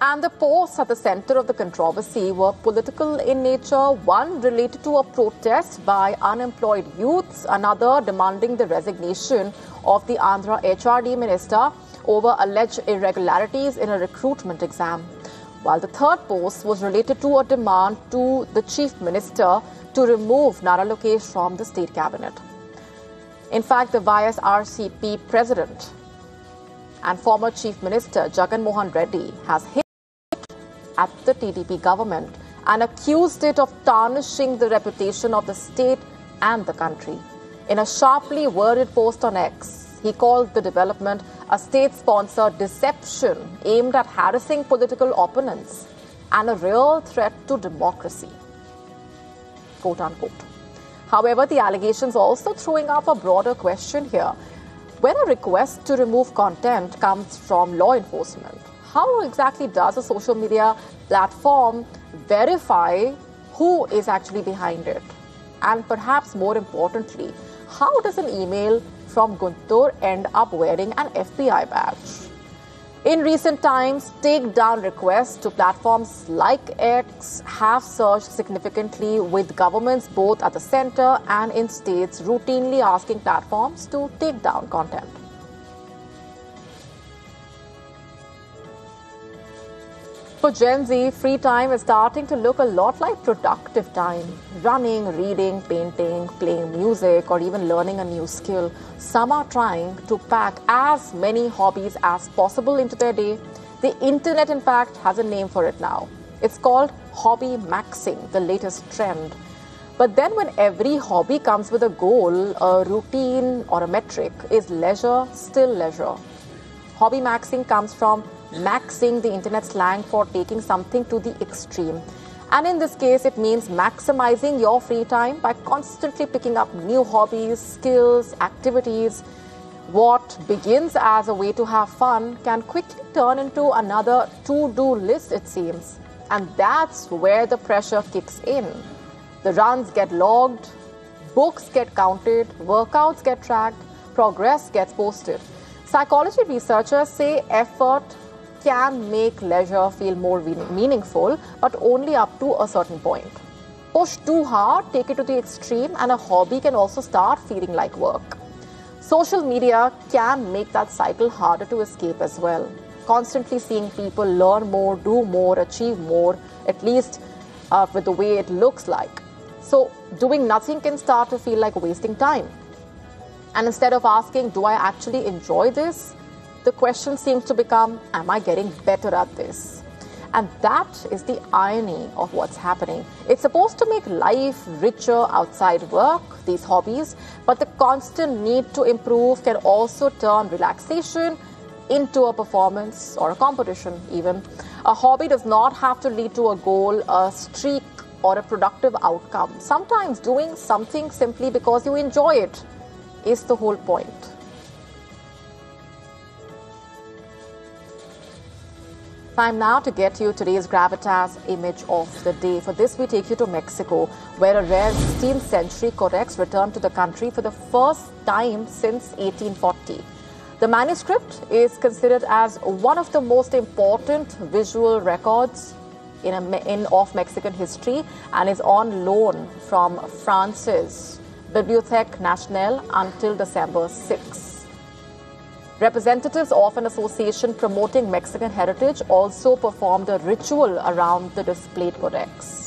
And the posts at the center of the controversy were political in nature, one related to a protest by unemployed youths, another demanding the resignation of the Andhra HRD minister over alleged irregularities in a recruitment exam. While the third post was related to a demand to the chief minister to remove Nara Lokesh from the state cabinet. In fact, the YSRCP president and former chief minister Jagan Mohan Reddy has hit at the TDP government and accused it of tarnishing the reputation of the state and the country. In a sharply worded post on X, he called the development a state-sponsored deception aimed at harassing political opponents and a real threat to democracy, quote unquote. However, the allegations also throwing up a broader question here. When a request to remove content comes from law enforcement, how exactly does a social media platform verify who is actually behind it? And perhaps more importantly, how does an email from Guntur end up wearing an FBI badge? In recent times, takedown requests to platforms like X have surged significantly, with governments both at the center and in states routinely asking platforms to take down content. For Gen Z, free time is starting to look a lot like productive time. Running, reading, painting, playing music, or even learning a new skill. Some are trying to pack as many hobbies as possible into their day. The internet, in fact, has a name for it now. It's called hobby maxing, the latest trend. But then when every hobby comes with a goal, a routine, or a metric, is leisure still leisure? Hobby maxing comes from maxing, the internet slang for taking something to the extreme. And in this case, it means maximizing your free time by constantly picking up new hobbies, skills, activities. What begins as a way to have fun can quickly turn into another to-do list, it seems. And that's where the pressure kicks in. The runs get logged, books get counted, workouts get tracked, progress gets posted. Psychology researchers say effort can make leisure feel more meaningful, but only up to a certain point. Push too hard, take it to the extreme, and a hobby can also start feeling like work. Social media can make that cycle harder to escape as well. Constantly seeing people learn more, do more, achieve more, at least with the way it looks like. So doing nothing can start to feel like wasting time. And instead of asking, do I actually enjoy this? The question seems to become, am I getting better at this? And that is the irony of what's happening. It's supposed to make life richer outside work, these hobbies, but the constant need to improve can also turn relaxation into a performance or a competition even. A hobby does not have to lead to a goal, a streak, or a productive outcome. Sometimes doing something simply because you enjoy it is the whole point. Time now to get you today's gravitas image of the day. For this, we take you to Mexico, where a rare 16th century codex returned to the country for the first time since 1840. The manuscript is considered as one of the most important visual records of Mexican history and is on loan from France's Bibliothèque Nationale until December 6. Representatives of an association promoting Mexican heritage also performed a ritual around the displayed codex.